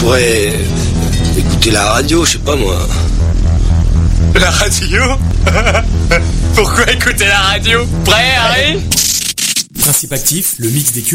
pourrait écouter la radio, je sais pas moi. La radio? Pourquoi écouter la radio? Prêt, Harry? Principe actif, le mix des